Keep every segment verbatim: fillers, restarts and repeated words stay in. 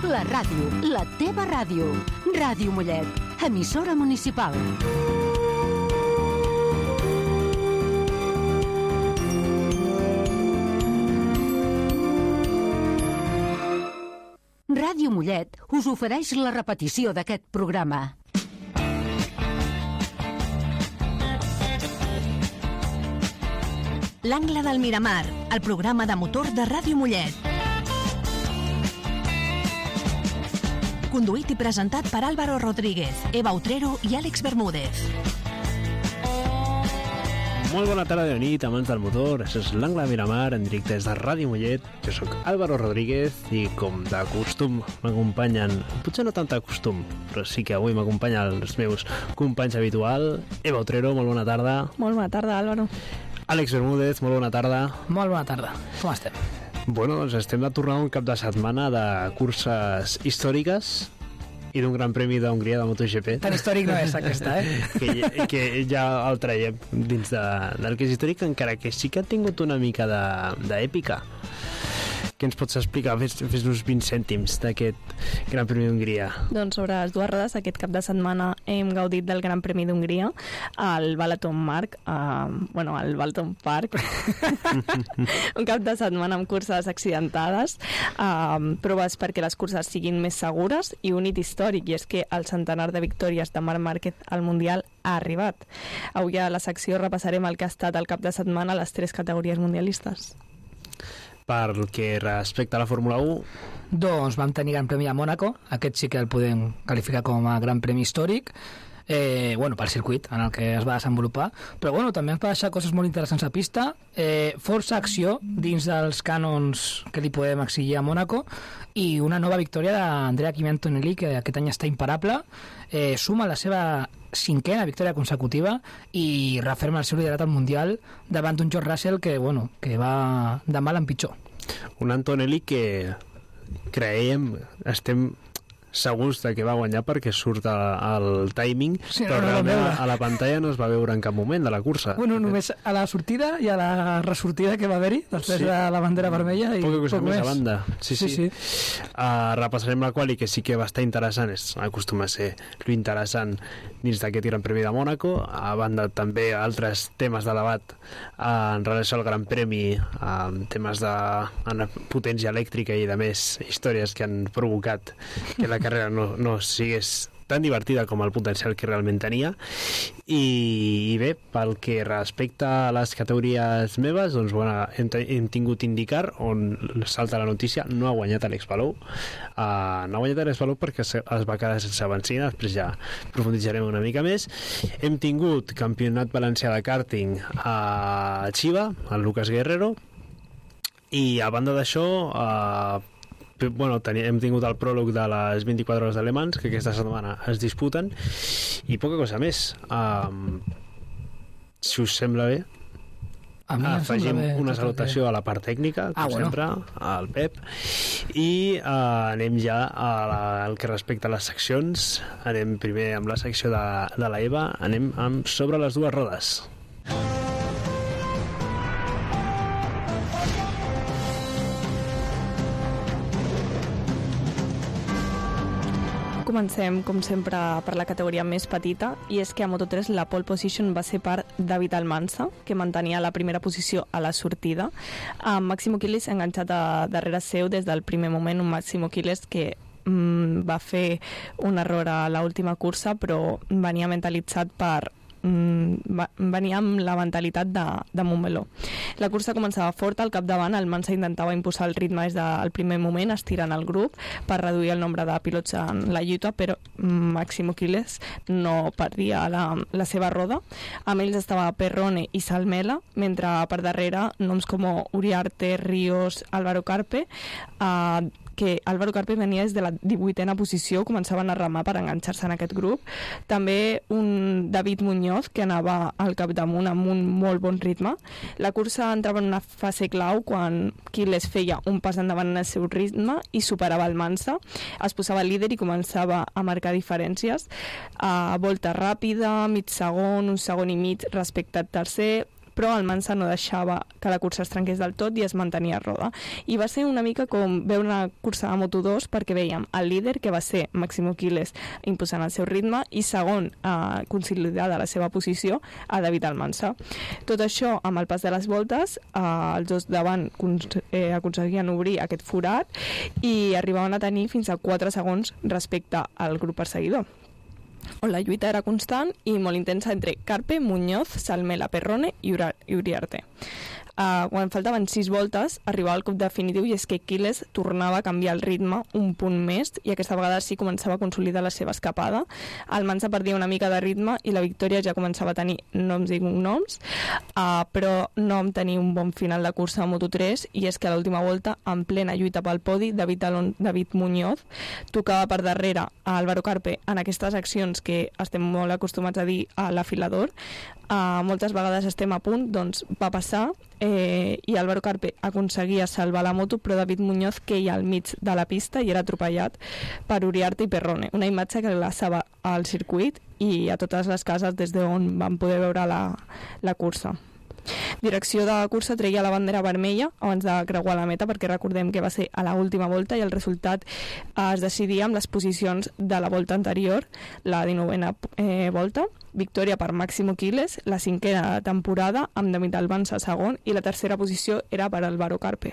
La ràdio, la teva ràdio. Ràdio Mollet, emissora municipal. Ràdio Mollet us ofereix la repetició d'aquest programa. L'Angle del Miramar, el programa de motor de Ràdio Mollet. Conduït i presentat per Álvaro Rodríguez, Eva Utrero i Àlex Bermúdez. Molt bona tarda de nit, amants del motor. Això és l'Angle del Miramar, en directe des de Ràdio Mollet. Jo sóc Álvaro Rodríguez i, com de costum, m'acompanyen, potser no tant de costum, però sí que avui m'acompanyen els meus companys habitual. Eva Utrero, molt bona tarda. Molt bona tarda, Álvaro. Àlex Bermúdez, molt bona tarda. Molt bona tarda. Com estem? Bueno, doncs estem de tornar un cap de setmana de curses històriques i d'un gran premi d'Hongria de MotoGP. Tan històric no és aquesta, eh? que, que ja el traiem dins de, del que és històric, encara que sí que ha tingut una mica d'èpica. Què ens pots explicar? Fes-nos Fes vint cèntims d'aquest Gran Premi d'Hongria. Doncs sobre les dues rodes, aquest cap de setmana hem gaudit del Gran Premi d'Hongria al Balaton Park, uh, bueno, al Balaton Park, un cap de setmana amb curses accidentades, uh, proves perquè les curses siguin més segures i un hit històric, i és que el centenar de victòries de Marc Márquez al Mundial ha arribat. Avui a la secció repassarem el que ha estat el cap de setmana a les tres categories mundialistes. Per que respecte a la Fórmula u... Doncs vam tenir Gran Premi a Mònaco, aquest sí que el podem qualificar com a Gran Premi històric, eh, bueno, pel circuit en el que es va desenvolupar, però bueno, també ens va deixar coses molt interessants a pista, eh, força acció dins dels cànons que li podem exigir a Mònaco, i una nova victòria d'Andrea Kimi Antonelli, que aquest any està imparable, eh, suma la seva cinquena victòria consecutiva i referma el seu liderat al Mundial davant d'un George Russell que, bueno, que va de mal en pitjor. Un Antonelli que creiem, estem segurs de que va guanyar perquè surt al timing, sí, però no, no, realment no, a la pantalla no es va veure en cap moment de la cursa. Bueno, només a la sortida i a la ressortida que va haver-hi després sí. de la bandera vermella i poca cosa poc més més a banda. Sí, sí. sí, sí. Uh, repassarem la quali, que sí que va estar interessant, és, acostuma a ser lo interessant dins d'aquest Gran Premi de Mònaco, a banda també altres temes de debat uh, en relació al Gran Premi, uh, temes de potència elèctrica i de més històries que han provocat que la carrera no, no sigués tan divertida com el potencial que realment tenia. I, i bé, pel que respecta a les categories meves, doncs bueno, hem, hem tingut IndyCar, on salta la notícia, no ha guanyat Àlex Palou. Uh, no ha guanyat Àlex Palou perquè es va quedar sense benzina, després ja profunditzarem una mica més. Hem tingut campionat valencià de karting a Chiva, el Lucas Guerrero, i a banda d'això uh, bueno, teni, hem tingut el pròleg de les vint-i-quatre hores de Le Mans, que aquesta setmana es disputen, i poca cosa més. Um, si us sembla bé, a mi afegim bé, una salutació bé. a la part tècnica, com ah, bueno. sempre, al Pep, i uh, anem ja a la, al que respecta a les seccions. Anem primer amb la secció de, de la Eva, anem amb Sobre les dues rodes. Comencem, com sempre, per la categoria més petita, i és que a Moto tres la pole position va ser per David Almansa, que mantenia la primera posició a la sortida, amb Máximo Quiles enganxat a darrere seu des del primer moment, un Máximo Quiles que mm, va fer un error a l'última cursa, però venia mentalitzat per venia amb la mentalitat de, de Montmeló. La cursa començava forta, al capdavant el Mansa intentava impulsar el ritme des del primer moment, estirant el grup per reduir el nombre de pilots en la lluita, però Máximo Quiles no perdia la, la seva roda. Amb ells estava Perrone i Salmela, mentre per darrere noms com Uriarte, Ríos, Álvaro Carpe, eh, que Álvaro Carpe venia des de la divuitena posició, començaven a remar per enganxar-se en aquest grup. També un David Muñoz, que anava al capdamunt amb un molt bon ritme. La cursa entrava en una fase clau quan Quiles feia un pas endavant en el seu ritme i superava el Mansa. Es posava líder i començava a marcar diferències. A volta ràpida, mig segon, un segon i mig respecte al tercer, però el Mansa no deixava que la cursa es trenqués del tot i es mantenia a roda. I va ser una mica com veure una cursa de Moto dos, perquè veiem el líder, que va ser Máximo Quílez, imposant el seu ritme, i segon, eh, consolidada la seva posició, a David Almansa. Tot això, amb el pas de les voltes, eh, els dos davant eh, aconseguien obrir aquest forat i arribaven a tenir fins a quatre segons respecte al grup perseguidor, on la lluita era constant i molt intensa entre Carpe, Muñoz, Salmela, Perrone i Uriarte. Uh, quan faltaven sis voltes, arribava el cop definitiu i és que Quílez tornava a canviar el ritme un punt més i aquesta vegada sí començava a consolidar la seva escapada. El Mansa perdia una mica de ritme i la victòria ja començava a tenir noms i cognoms, uh, però no em tenia un bon final de cursa a Moto tres, i és que a l'última volta, en plena lluita pel podi, David, Alon David Muñoz tocava per darrere a Álvaro Carpe en aquestes accions que estem molt acostumats a dir a l'afilador. Uh, moltes vegades estem a punt, doncs va passar eh, i Álvaro Carpe aconseguia salvar la moto, però David Muñoz queia al mig de la pista i era atropellat per Uriarte i Perrone, una imatge que glaçava al circuit i a totes les cases des d'on vam poder veure la, la cursa. Direcció de cursa treia la bandera vermella abans de creuar la meta, perquè recordem que va ser a l'última volta i el resultat es decidia amb les posicions de la volta anterior, la dinovena eh, volta. Victòria per Máximo Quílez, la cinquena temporada, amb David Almansa segon, i la tercera posició era per Álvaro Carpe.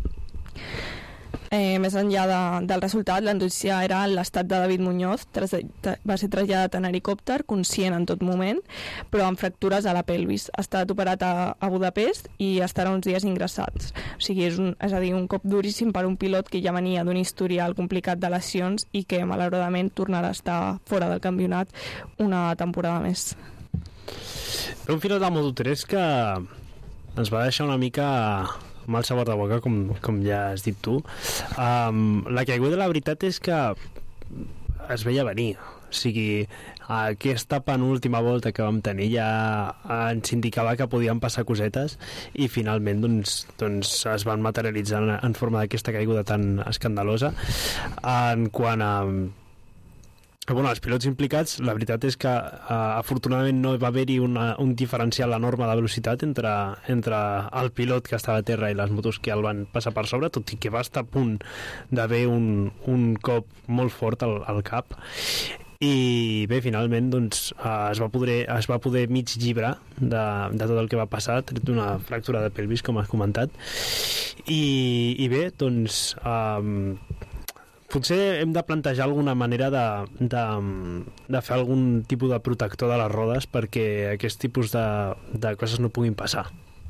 Eh, més enllà de, del resultat, la notícia era l'estat de David Muñoz. Tras, va ser traslladat en helicòpter, conscient en tot moment, però amb fractures a la pelvis. Ha estat operat a, a Budapest i estarà uns dies ingressats. O sigui, és, un, és a dir, un cop duríssim per un pilot que ja venia d'un historial complicat de lesions i que malauradament tornarà a estar fora del campionat una temporada més. Un pilot de Moto tres que ens va deixar una mica mal sabor de boca, com, com ja has dit tu. Um, la caiguda, la veritat és que es veia venir. O sigui, aquesta penúltima volta que vam tenir ja ens indicava que podien passar cosetes i finalment doncs, doncs es van materialitzar en, en forma d'aquesta caiguda tan escandalosa. En quant a Bueno, els pilots implicats, la veritat és que uh, afortunadament no va haver-hi una, un diferencial enorme de velocitat entre, entre el pilot que estava a terra i les motos que el van passar per sobre, tot i que va estar a punt d'haver un, un cop molt fort al, al cap. I bé, finalment doncs, uh, es, va poder, es va poder mig llibrar de, de tot el que va passar, tret d'una fractura de pelvis, com has comentat. I, i bé, doncs um, potser hem de plantejar alguna manera de, de, de fer algun tipus de protector de les rodes perquè aquest tipus de, de coses no puguin passar.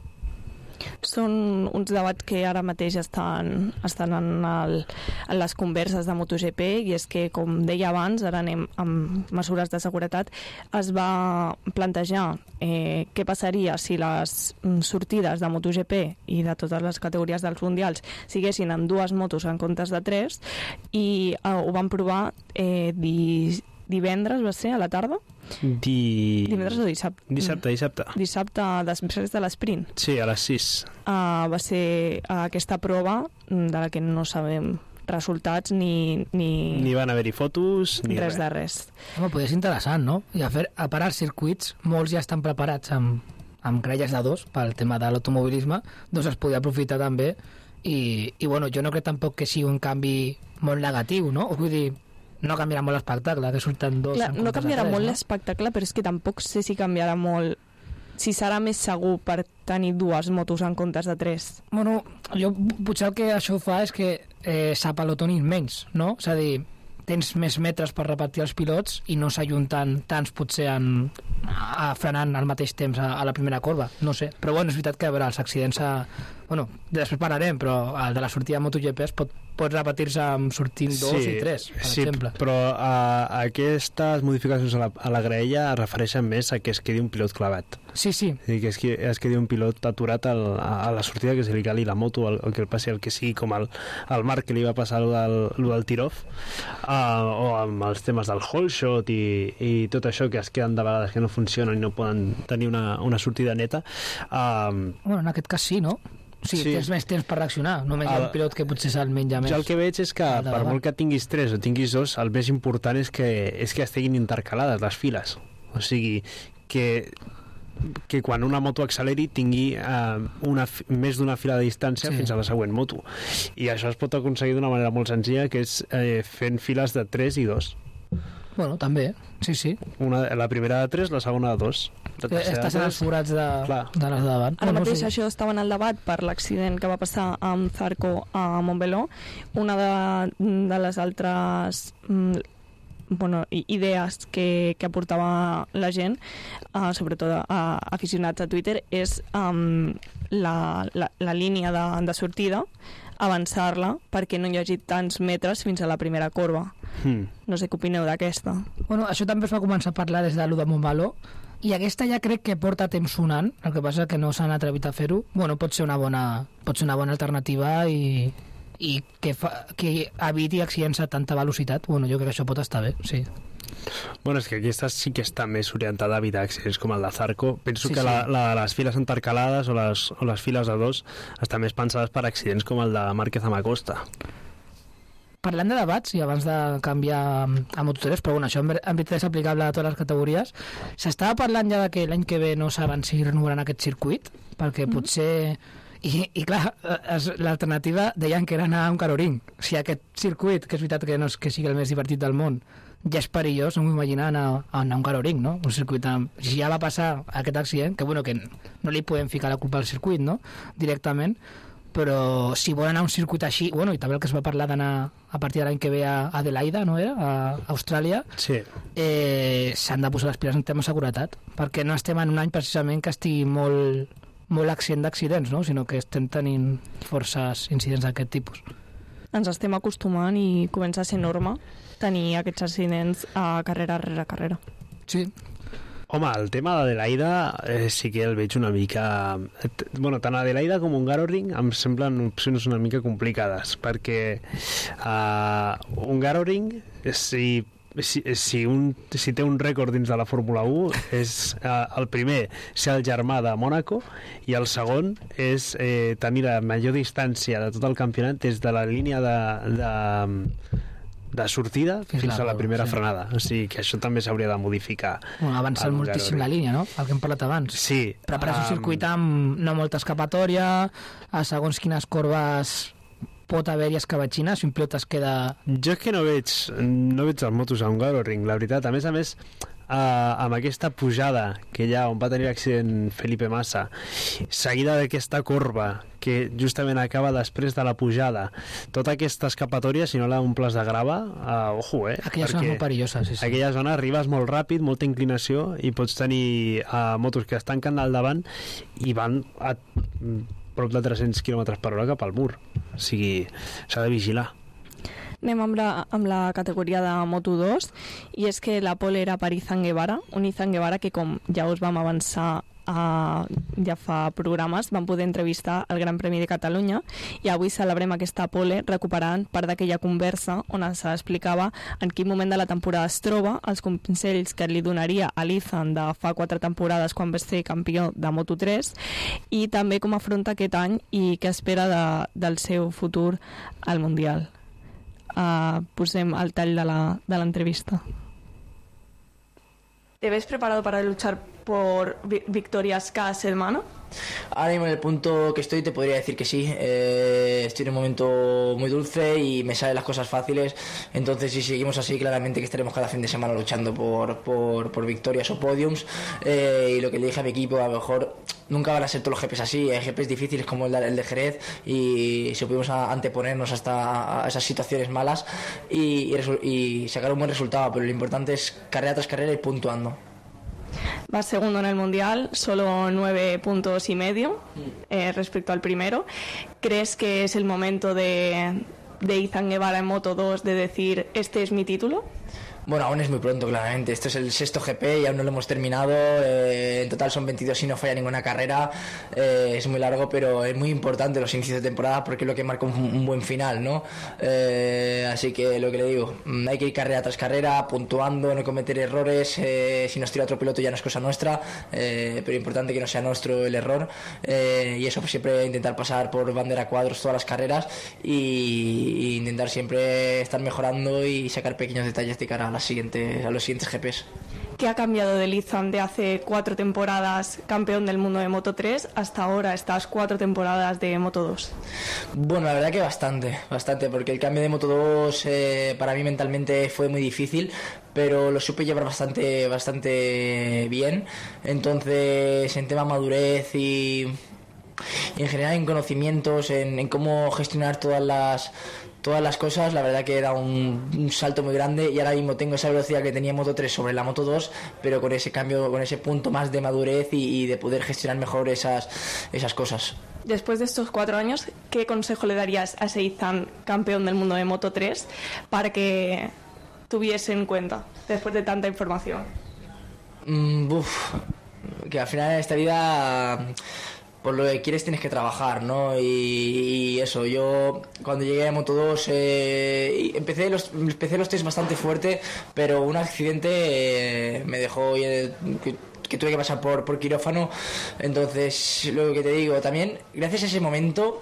Són uns debats que ara mateix estan, estan en, el, en les converses de MotoGP, i és que, com deia abans, ara anem amb mesures de seguretat, es va plantejar eh, què passaria si les sortides de MotoGP i de totes les categories dels mundials siguessin amb dues motos en comptes de tres, i eh, ho van provar eh, di, divendres, va ser, a la tarda? Di... Divendres o dissabte? Dissabte, dissabte. Dissabte, després de l'esprint. Sí, a les sis. Uh, va ser uh, aquesta prova de la que no sabem resultats ni... Ni, ni van haver-hi fotos, ni res. res. de res. Home, podria ser interessant, no? I a, fer, a parar els circuits, molts ja estan preparats amb, amb grelles de dos pel tema de l'automobilisme, doncs es podria aprofitar també i, i bueno, jo no crec tampoc que sigui un canvi molt negatiu, no? Vull dir, no canviarà molt l'espectacle, que surten dos... Clar, no canviarà tres, molt no? l'espectacle, però és que tampoc sé si canviarà molt, si serà més segur per tenir dues motos en comptes de tres. Bueno, jo potser el que això fa és que eh, s'apelotonin menys, no? És a dir, tens més metres per repartir els pilots i no s'ajunten tants potser en, a, frenant al mateix temps a, a la primera corba, no sé. Però bueno, és veritat que a veure, els accidents a, bueno, després parlarem, però el de la sortida de MotoGP es pot, pot repetir-se amb sortint dos sí, i tres, per sí, exemple. Però uh, aquestes modificacions a la, a la graella es refereixen més a que es quedi un pilot clavat. Sí, sí. És dir, que es, es quedi un pilot aturat al, a, a la sortida, que se li cali la moto, el, el que el passi, el que sigui, com el, el Marc que li va passar el del, el del tir-off, uh, o amb els temes del whole shot i, i tot això que es queden de vegades que no funcionen i no poden tenir una, una sortida neta. Uh, bueno, en aquest cas sí, no? Sí, sí, tens més temps per reaccionar, només el, hi ha un pilot que potser se'l menja més. Jo el que veig és que per molt que tinguis tres o tinguis dos, el més important és que, és que estiguin intercalades les files. O sigui, que que quan una moto acceleri tingui eh, una, més d'una fila de distància sí. fins a la següent moto. I això es pot aconseguir d'una manera molt senzilla, que és eh, fent files de tres i dos. Bueno, també, sí, sí. Una, la primera de tres, la segona de dos. Eh, estàs en els forats de, de les de davant. Ara bueno, mateix sí. això estava en el debat per l'accident que va passar amb Zarco a Montmeló. Una de, de les altres mm, bueno, idees que, que aportava la gent, uh, sobretot uh, aficionats a Twitter, és um, la, la, la línia de, de sortida, avançar-la perquè no hi hagi tants metres fins a la primera corba. Mm. No sé què opineu d'aquesta. Bueno, això també es va començar a parlar des de l'u de Montmeló, i aquesta ja crec que porta temps sonant, el que passa que no s'han atrevit a fer-ho. Bueno, pot ser una bona, pot ser una bona alternativa i, i que, fa, que eviti accidents a tanta velocitat. Bueno, jo crec que això pot estar bé, sí. Bueno, és que aquesta sí que està més orientada a evitar accidents com el de Zarco. Penso sí, que sí. La, la, les files intercalades o les, o les files de dos estan més pensades per accidents com el de Márquez amb Acosta. Parlant de debats, i abans de canviar a Moto tres, però bueno, això en veritat és aplicable a totes les categories, s'estava parlant ja de que l'any que ve no saben si renovaran aquest circuit, perquè mm. potser... I, i clar, l'alternativa deien que era anar a un Caroring. Si aquest circuit, que és veritat que no és que sigui el més divertit del món, ja és perillós, no m'ho imagino anar a, anar a un Caroring, no? Un circuit amb... Si ja va passar aquest accident, que bueno, que no li podem ficar la culpa al circuit, no? Directament, però si volen anar a un circuit així, bueno, i també el que es va parlar d'anar a partir de l'any que ve a Adelaida, no era? A Austràlia, sí. eh, s'han de posar les piles en tema de seguretat, perquè no estem en un any precisament que estigui molt, molt accent d'accidents, no? Sinó que estem tenint forces incidents d'aquest tipus. Ens estem acostumant i comença a ser norma tenir aquests accidents a carrera rere carrera. Sí. Home, el tema d'Adelaida eh, sí que el veig una mica... Bueno, tant Adelaida com Hungaroring em semblen opcions una mica complicades, perquè uh, Hungaroring, si, si, si, un, si té un rècord dins de la Fórmula u, és uh, el primer ser el germà de Mònaco, i el segon és eh, tenir la major distància de tot el campionat des de la línia de... de de sortida fins, fins a la primera sí. frenada. O sigui que això també s'hauria de modificar. Bueno, avançar moltíssim la línia, no? El que hem parlat abans. Sí. Preparar um... un circuit amb no molta escapatòria, a segons quines corbes pot haver-hi escabatxines, si un pilot es queda... Jo és que no veig, no veig els motos a Hungaroring, la veritat. A més a més, Uh, amb aquesta pujada que hi ha on va tenir l'accident Felipe Massa, seguida d'aquesta corba que justament acaba després de la pujada, tota aquesta escapatòria, si no la omples de grava, uh, ojo, eh? Aquella zona és molt perillosa, sí, sí. Aquella zona arribes molt ràpid, molta inclinació, i pots tenir uh, motos que es tanquen al davant i van a prop de tres-cents quilòmetres per hora cap al mur. O sigui, s'ha de vigilar. Anem amb la, amb la categoria de Moto dos, i és que la pole era per Izan Guevara, un Izan Guevara que, com ja us vam avançar a, ja fa programes, vam poder entrevistar al Gran Premi de Catalunya, i avui celebrem aquesta pole recuperant part d'aquella conversa on s'explicava en quin moment de la temporada es troba, els consells que li donaria a l'Izan de fa quatre temporades quan va ser campió de Moto tres, i també com afronta aquest any i què espera de, del seu futur al Mundial. Uh, posem el tall de la, de la entrevista. ¿Te ves preparado para luchar por vi victorias cada semana? Ahora mismo en el punto que estoy te podría decir que sí. eh, estoy en un momento muy dulce y me salen las cosas fáciles, entonces si seguimos así claramente que estaremos cada fin de semana luchando por, por, por victorias o podiums, eh, y lo que le dije a mi equipo, a lo mejor nunca van a ser todos los G Ps así, hay G Ps difíciles como el de, el de Jerez, y si pudimos a, anteponernos hasta a esas situaciones malas y, y, y sacar un buen resultado, pero lo importante es carrera tras carrera y puntuando. Va segundo en el Mundial, solo nueve puntos y medio eh, respecto al primero. ¿Crees que es el momento de, de Izan Guevara en Moto dos de decir, este es mi título? Bueno, aún es muy pronto, claramente. Esto es el sexto G P y aún no lo hemos terminado. Eh, en total son veintidós y no falla ninguna carrera. Eh, es muy largo, pero es muy importante los inicios de temporada porque es lo que marca un, un buen final, ¿no? Eh, así que lo que le digo, hay que ir carrera tras carrera, puntuando, no cometer errores. Eh, si nos tira otro piloto ya no es cosa nuestra, eh, pero importante que no sea nuestro el error. Eh, y eso, pues siempre intentar pasar por bandera cuadros todas las carreras y, y intentar siempre estar mejorando y sacar pequeños detalles de cara a Las siguientes, a los siguientes G Ps. ¿Qué ha cambiado de Lizan de hace cuatro temporadas campeón del mundo de Moto tres hasta ahora estas cuatro temporadas de Moto dos? Bueno, la verdad que bastante, bastante, porque el cambio de Moto dos eh, para mí mentalmente fue muy difícil, pero lo supe llevar bastante, bastante bien. Entonces, en tema madurez y, y en general en conocimientos, en, en cómo gestionar todas las todas las cosas, la verdad que era un, un salto muy grande, y ahora mismo tengo esa velocidad que tenía Moto tres sobre la Moto dos, pero con ese cambio, con ese punto más de madurez y, y de poder gestionar mejor esas, esas cosas. Después de estos cuatro años, ¿qué consejo le darías a ese Izan campeón del mundo de Moto tres para que tuviese en cuenta después de tanta información? Mm, uf, que al final en esta vida, por lo que quieres tienes que trabajar, ¿no? Y, y eso, yo cuando llegué a Moto dos eh, empecé los empecé los test bastante fuerte, pero un accidente eh, me dejó eh, que, que tuve que pasar por, por quirófano. Entonces, lo que te digo, también gracias a ese momento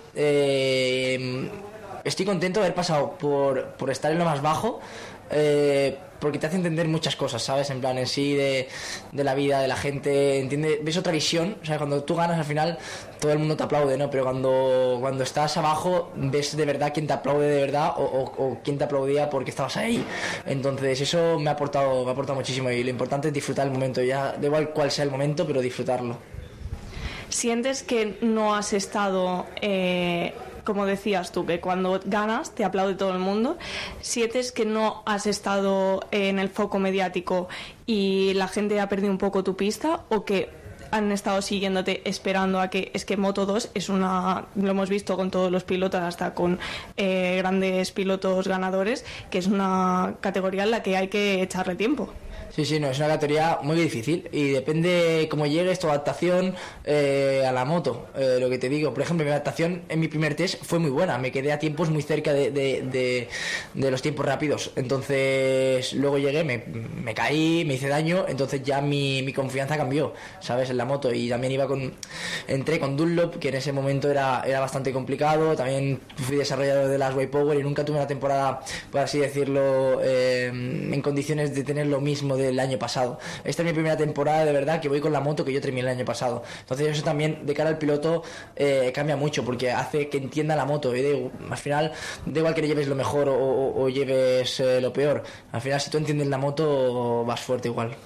eh, estoy contento de haber pasado por, por estar en lo más bajo, eh, porque te hace entender muchas cosas, ¿sabes? En plan, en sí, de, de la vida, de la gente, entiende, ves otra visión. O sea, cuando tú ganas al final todo el mundo te aplaude, ¿no? Pero cuando, cuando estás abajo ves de verdad quién te aplaude de verdad, o, o, o quién te aplaudía porque estabas ahí. Entonces eso me ha aportado, me ha aportado muchísimo, y lo importante es disfrutar el momento, ya da igual cuál sea el momento, pero disfrutarlo. ¿Sientes que no has estado... Eh... como decías tú, que cuando ganas te aplaude todo el mundo? ¿Sientes que no has estado en el foco mediático y la gente ha perdido un poco tu pista, o que han estado siguiéndote esperando a que... Es que Moto dos es una... Lo hemos visto con todos los pilotos, hasta con eh, grandes pilotos ganadores, que es una categoría en la que hay que echarle tiempo. Sí, sí, no, es una categoría muy difícil y depende cómo llegues tu adaptación eh, a la moto, eh, lo que te digo. Por ejemplo, mi adaptación en mi primer test fue muy buena, me quedé a tiempos muy cerca de, de, de, de los tiempos rápidos. Entonces luego llegué, me, me caí, me hice daño, entonces ya mi, mi confianza cambió, ¿sabes? En la moto. Y también iba con, entré con Dunlop, que en ese momento era, era bastante complicado. También fui desarrollador de las Y-Power y nunca tuve una temporada, por así decirlo, eh, en condiciones de tener lo mismo de el año pasado. Esta es mi primera temporada de verdad que voy con la moto que yo terminé el año pasado. Entonces eso también de cara al piloto eh, cambia mucho, porque hace que entienda la moto. Y de, al final da igual que le lleves lo mejor o, o, o lleves eh, lo peor. Al final, si tú entiendes la moto, vas fuerte igual.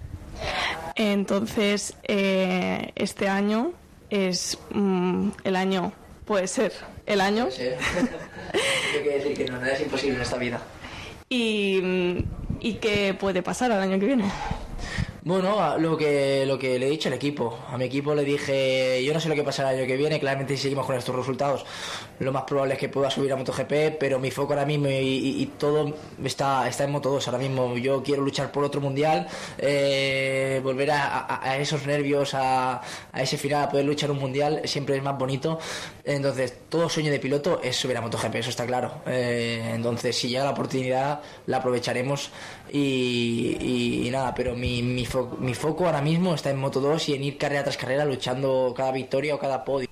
Entonces eh, este año es mm, el año, puede ser el año. Sí. Tengo que decir que no, nada es imposible en esta vida. Y, ¿Y qué puede pasar el año que viene? Bueno, lo que lo que le he dicho al equipo, a mi equipo le dije, yo no sé lo que pasará el año que viene, claramente si seguimos con estos resultados, lo más probable es que pueda subir a MotoGP, pero mi foco ahora mismo y, y, y todo está, está en Moto dos ahora mismo. Yo quiero luchar por otro mundial, eh, volver a, a, a esos nervios, a, a ese final, a poder luchar un mundial, siempre es más bonito. Entonces, todo sueño de piloto es subir a MotoGP, eso está claro. Eh, entonces, si llega la oportunidad, la aprovecharemos y, y, y nada, pero mi, mi mi foco ahora mismo está en Moto dos y en ir carrera tras carrera luchando cada victòria o cada podi.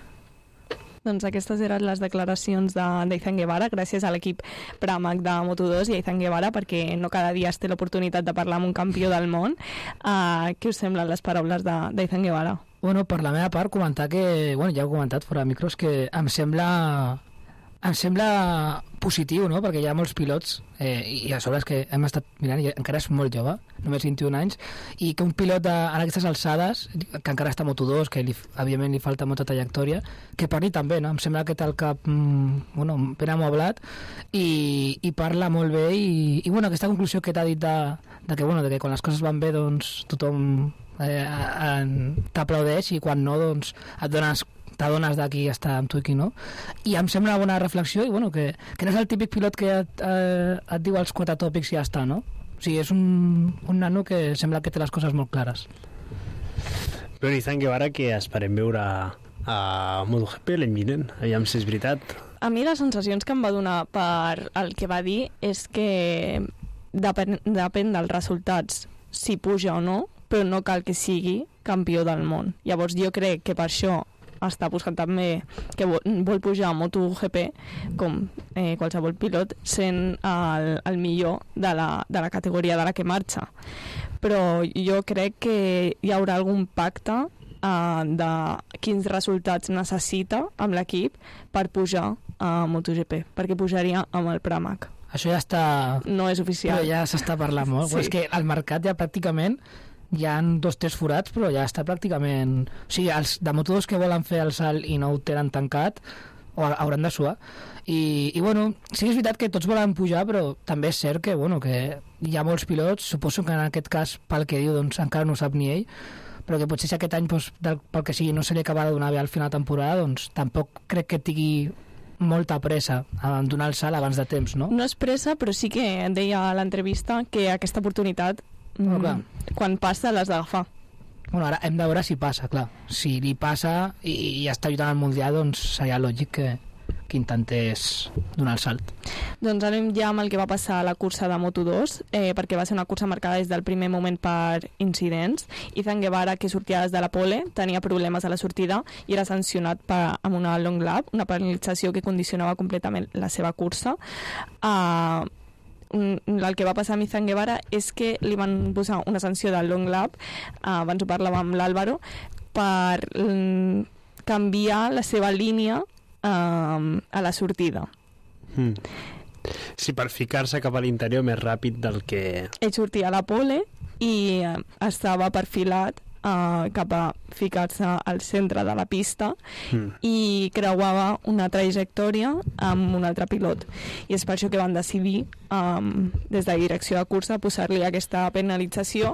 Doncs aquestes eren les declaracions d'Izan de, Guevara, gràcies a l'equip Pramac de Moto dos i a Izan Guevara, perquè no cada dia es té l'oportunitat de parlar amb un campió del món. Uh, què us semblen les paraules d'Izan Guevara? Bueno, per la meva part, comentar que, bueno, ja ho he comentat fora de micros, que em sembla em sembla positiu, no? Perquè hi ha molts pilots eh, i a sobre és que hem estat mirant i encara és molt jove, només vint-i-un anys, i que un pilot de, a aquestes alçades, que encara està a Moto dos, que li, òbviament li falta molta trajectòria, que parli també, no? Em sembla que té el cap mm, bueno, ben amueblat i, i parla molt bé i, i bueno, aquesta conclusió que t'ha dit de, de, que, bueno, de que quan les coses van bé doncs tothom eh, t'aplaudeix i quan no doncs et dones t'adones de qui està amb tu i qui no, i em sembla una bona reflexió i bueno, que, que no és el típic pilot que et, eh, et diu els quatre tòpics i ja està, no? O sigui, és un, un nano que sembla que té les coses molt clares. Però Izan Guevara, que esperem veure a, a MotoGP l'any vinent, aviam si és veritat. A mi les sensacions que em va donar per el que va dir és que depèn, depèn dels resultats si puja o no, però no cal que sigui campió del món. Llavors jo crec que per això està buscant també que vol, vol pujar a MotoGP com eh, qualsevol pilot sent el, el millor de la, de la categoria de la que marxa. Però jo crec que hi haurà algun pacte uh, de quins resultats necessita amb l'equip per pujar a MotoGP, perquè pujaria amb el Pramac. Això ja està... No és oficial. Però ja s'està parlant molt. Sí. És que al mercat ja pràcticament hi ha dos, tres forats, però ja està pràcticament... O sigui, els de Moto dos que volen fer el salt i no ho tenen tancat, o hauran de suar. I, i bueno, sí que és veritat que tots volen pujar, però també és cert que, bueno, que hi ha molts pilots, suposo que en aquest cas, pel que diu, doncs encara no ho sap ni ell, però que potser si aquest any, doncs, del, pel que sigui, no se li acaba de donar bé al final de temporada, doncs tampoc crec que tingui molta pressa en donar el salt abans de temps, no? No és pressa, però sí que deia a l'entrevista que aquesta oportunitat, Bueno, clar. quan passa, l'has d'agafar. Bueno, ara hem de veure si passa, clar. Si li passa i, i està lluitant al Mundial, doncs seria lògic que, que intentés donar el salt. Doncs anem ja amb el que va passar a la cursa de Moto dos, eh, perquè va ser una cursa marcada des del primer moment per incidents. Ethan Guevara, que sortia des de la pole, tenia problemes a la sortida i era sancionat per, amb una long lap, una penalització que condicionava completament la seva cursa. Uh, el que va passar amb Ethan Guevara és que li van posar una sanció del long lap, uh, abans ho parlàvem amb l'Àlvaro, per um, canviar la seva línia um, a la sortida. Mm. Sí, per ficar-se cap a l'interior més ràpid del que... Ell sortia a la pole i uh, estava perfilat Uh, cap a ficar-se al centre de la pista mm. i creuava una trajectòria amb un altre pilot, i és per això que van decidir um, des de la direcció de cursa posar-li aquesta penalització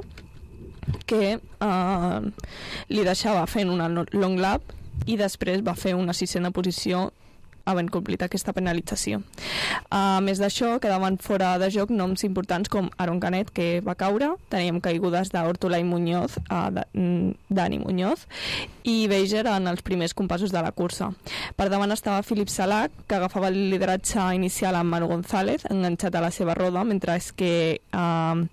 que uh, li deixava fent una long lap i després va fer una sisena posició havent complit aquesta penalització. A més d'això, quedaven fora de joc noms importants com Aaron Canet, que va caure, teníem caigudes d'Ortola i Muñoz, uh, Dani Muñoz, i Beiger en els primers compassos de la cursa. Per davant estava Philippe Salac, que agafava el lideratge inicial amb Manu González, enganxat a la seva roda, mentre que uh,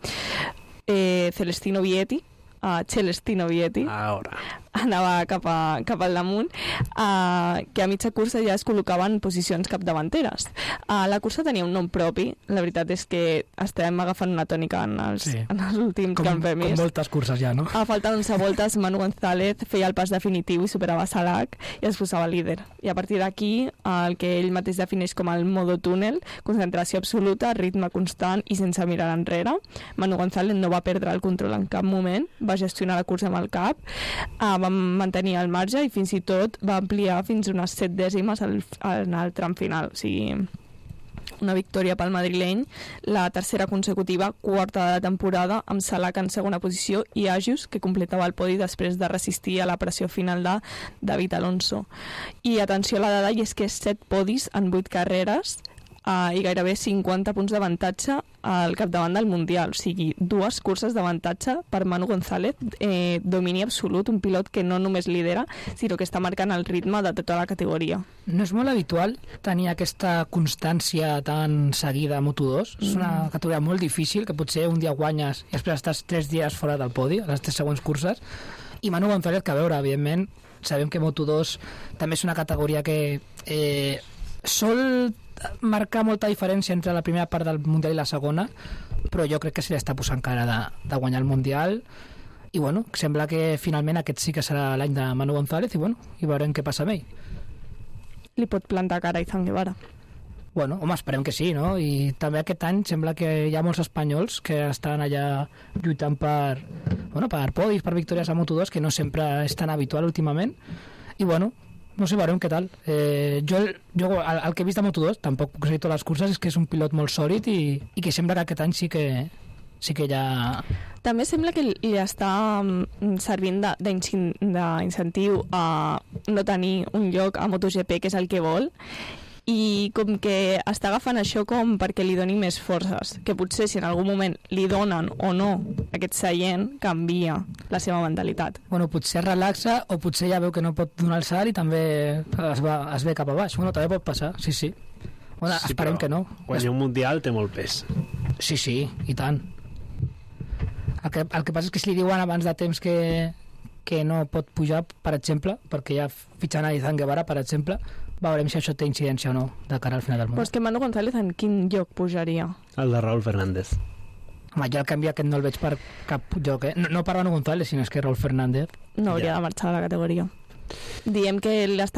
eh, Celestino Vietti, uh, Celestino Vietti, Ahora. anava cap, a, cap al damunt, uh, que a mitja cursa ja es col·locaven en posicions capdavanteres. Uh, la cursa tenia un nom propi, la veritat és que estem agafant una tònica en els, sí. en els últims com, Gran Premis. Com moltes curses ja, no? A falta d'onze voltes, Manu González feia el pas definitiu i superava Salac i es posava líder. I a partir d'aquí, el que ell mateix defineix com el modo túnel, concentració absoluta, ritme constant i sense mirar enrere. Manu González no va perdre el control en cap moment, va gestionar la cursa amb el cap, uh, va mantenir el marge i fins i tot va ampliar fins unes set dècimes al, al, al tram final. O sigui, una victòria pel madrileny, la tercera consecutiva, quarta de temporada, amb Salac en segona posició i Ajus, que completava el podi després de resistir a la pressió final de David Alonso. I atenció a la dada, i és que set podis en vuit carreres, Uh, i gairebé cinquanta punts d'avantatge al capdavant del Mundial, o sigui, dues curses d'avantatge per Manu González, eh, domini absolut, un pilot que no només lidera, sinó que està marcant el ritme de tota la categoria. No és molt habitual tenir aquesta constància tan seguida a Moto dos, mm. és una categoria molt difícil, que potser un dia guanyes i després estàs tres dies fora del podi, a les tres següents curses, i Manu González, que a veure, evidentment, sabem que Moto dos també és una categoria que eh, sol marcar molta diferència entre la primera part del Mundial i la segona, però jo crec que se li està posant cara de, de guanyar el Mundial, i bueno, sembla que finalment aquest sí que serà l'any de Manu González, i bueno, i veurem què passa amb ell. Li pot plantar cara a Ethan Guevara. Bueno, home, esperem que sí, no? I també aquest any sembla que hi ha molts espanyols que estan allà lluitant per, bueno, per podis, per victòries a Moto dos, que no sempre és tan habitual últimament, i bueno, no sé, veurem què tal. Eh, jo, jo el, el que he vist de Moto dos, tampoc puc seguir totes les curses, és que és un pilot molt sòlid i, i que sembla que aquest any sí que, sí que ja... També sembla que li està servint d'incentiu a no tenir un lloc a MotoGP, que és el que vol, i com que està agafant això com perquè li doni més forces, que potser si en algun moment li donen o no aquest seient, canvia la seva mentalitat. Bueno, potser relaxa o potser ja veu que no pot donar el salt i també es, va, es ve cap a baix. Bueno, també pot passar, sí, sí. Bueno, sí, esperem que no. Guanyar un Mundial té molt pes. Sí, sí, i tant. El que, el que passa és que si li diuen abans de temps que, que no pot pujar, per exemple, perquè ja fitxant a Izan Guevara, per exemple, veurem si això té incidència o no de cara al final del món. Però és que Manu González en quin lloc pujaria? El de Raúl Fernández. Home, jo el canvi aquest no el veig per cap lloc, eh? No, no per Manu González, sinó és que Raúl Fernández... No hauria Ja. de marxar de la categoria. Diem que l'està